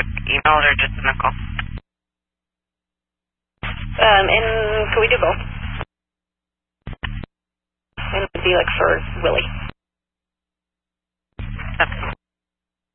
quick email or just in a call? And can we do both? And it would be like for Willie.